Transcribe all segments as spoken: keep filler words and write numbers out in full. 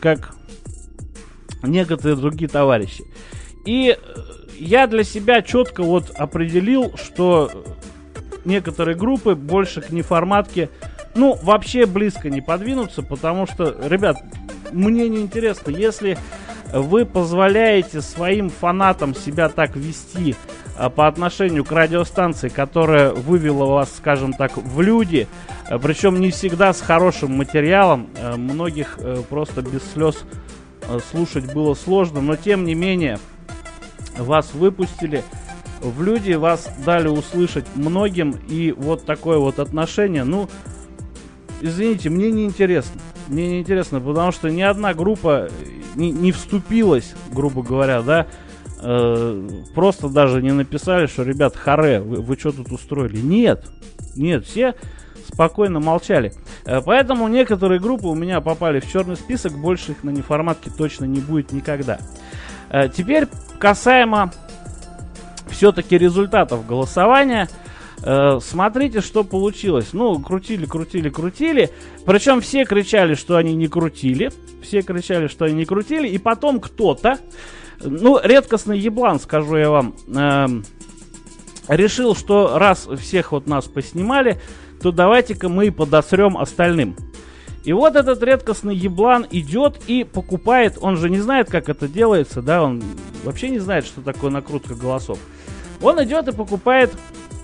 как некоторые другие товарищи. И я для себя четко вот определил, что некоторые группы больше к неформатке, ну, вообще близко не подвинутся, потому что, ребят, мне не интересно, если вы позволяете своим фанатам себя так вести а, по отношению к радиостанции, которая вывела вас, скажем так, в люди, а, причем не всегда с хорошим материалом, а, многих а, просто без слез а, слушать было сложно, но тем не менее вас выпустили в люди, вас дали услышать многим, и вот такое вот отношение, ну, извините, мне не интересно. Мне не интересно, потому что ни одна группа не, не вступилась, грубо говоря, да, э, просто даже не написали, что, ребят, харе, вы, вы что тут устроили? Нет, нет, все спокойно молчали. Э, поэтому некоторые группы у меня попали в черный список, больше их на неформатке точно не будет никогда. Э, теперь касаемо все-таки результатов голосования. Э, смотрите, что получилось. Ну, крутили, крутили, крутили. Причем все кричали, что они не крутили. Все кричали, что они не крутили. И потом кто-то, ну, редкостный еблан, скажу я вам, э, решил, что раз всех вот нас поснимали, то давайте-ка мы и подосрем остальным. И вот этот редкостный еблан идет и покупает. Он же не знает, как это делается, да, он вообще не знает, что такое накрутка голосов. Он идет и покупает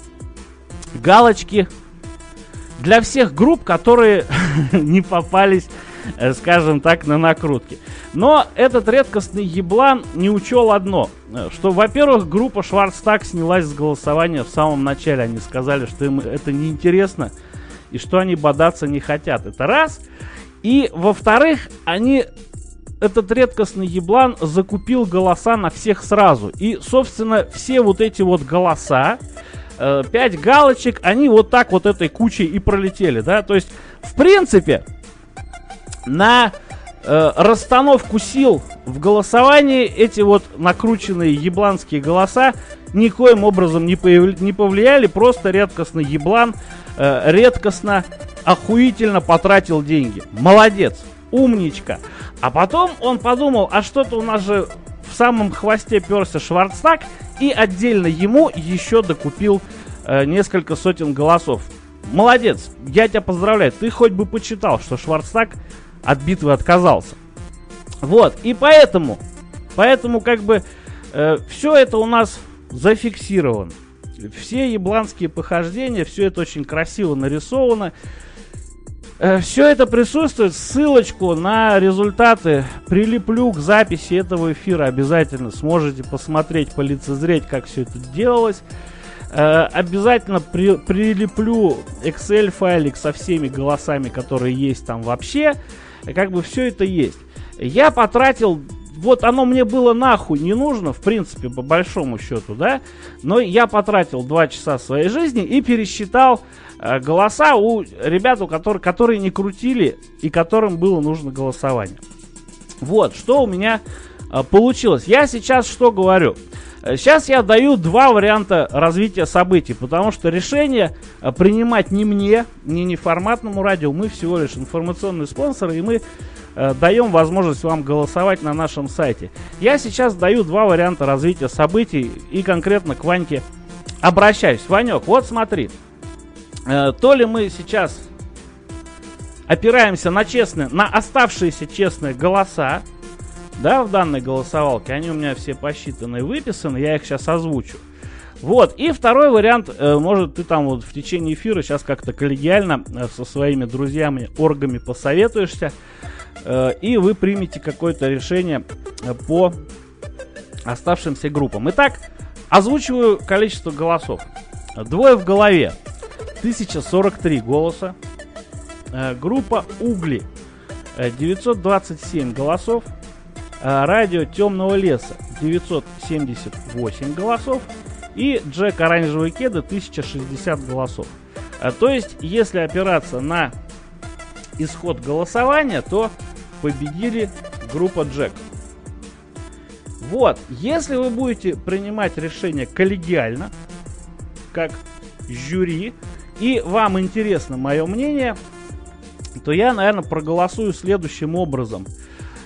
галочки для всех групп, которые не попались, скажем так, на накрутки. Но этот редкостный еблан не учел одно, что, во-первых, группа Schwarztag снялась с голосования в самом начале. Они сказали, что им это неинтересно и что они бодаться не хотят. Это раз. И, во-вторых, они... Этот редкостный еблан закупил голоса на всех сразу. И, собственно, все вот эти вот голоса, пять галочек, они вот так вот этой кучей и пролетели, да, то есть, в принципе, на э, расстановку сил в голосовании эти вот накрученные ебланские голоса никоим образом не, появ... не повлияли, просто редкостный еблан э, редкостно, охуительно потратил деньги. Молодец, умничка. А потом он подумал, а что-то у нас же в самом хвосте перся Schwarztag, и отдельно ему еще докупил э, несколько сотен голосов. Молодец, я тебя поздравляю. Ты хоть бы почитал, что Schwarztag от битвы отказался. Вот, и поэтому, поэтому как бы э, все это у нас зафиксировано. Все ебланские похождения, все это очень красиво нарисовано. Все это присутствует, ссылочку на результаты прилеплю к записи этого эфира, обязательно сможете посмотреть, полицезреть, как все это делалось. Обязательно при, прилеплю Excel файлик со всеми голосами, которые есть там вообще, как бы все это есть. Я потратил, вот оно мне было нахуй не нужно, в принципе, по большому счету, да, но я потратил два часа своей жизни и пересчитал голоса у ребят, у которых, которые не крутили и которым было нужно голосование. Вот, что у меня а, получилось. Я сейчас что говорю? Сейчас я даю два варианта развития событий, потому что решение а, принимать не мне, не неформатному радио. Мы всего лишь информационные спонсоры, и мы а, даем возможность вам голосовать на нашем сайте. Я сейчас даю два варианта развития событий и конкретно к Ваньке обращаюсь. Ванек, вот смотри. То ли мы сейчас опираемся на честные, на оставшиеся честные голоса, да, в данной голосовалке, они у меня все посчитаны и выписаны, я их сейчас озвучу. Вот, и второй вариант, может, ты там вот в течение эфира сейчас как-то коллегиально со своими друзьями, оргами посоветуешься, и вы примете какое-то решение по оставшимся группам. Итак, озвучиваю количество голосов. Двое в голове. тысяча сорок три голоса. Э, группа Угли э, девятьсот двадцать семь голосов. Э, радио Темного леса девятьсот семьдесят восемь голосов. И Джек Оранжевые кеды тысяча шестьдесят голосов. Э, то есть, если опираться на исход голосования, то победили группа Джек. Вот, если вы будете принимать решение коллегиально, как жюри, и вам интересно мое мнение, то я, наверное, проголосую следующим образом.